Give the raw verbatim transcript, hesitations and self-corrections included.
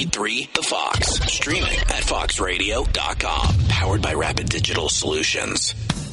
point three The Fox. Streaming at fox radio dot com. Powered by Rapid Digital Solutions.